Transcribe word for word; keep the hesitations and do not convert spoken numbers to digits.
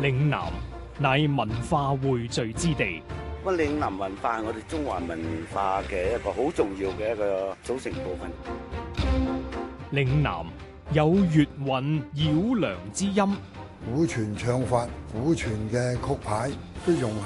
嶺南乃文化匯聚之地。 咁嶺南文化係我哋中華文化嘅一個好重要嘅一個組成部分。 嶺南有粵韻繞梁之音， 古傳唱法、古傳嘅曲牌都融合